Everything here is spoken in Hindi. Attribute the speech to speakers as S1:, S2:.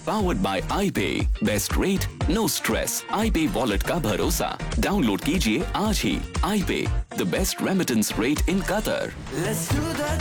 S1: Powered by iPay, best rate no stress. iPay wallet का भरोसा। डाउनलोड कीजिए आज ही iPay, the best remittance rate in Qatar.
S2: Let's do the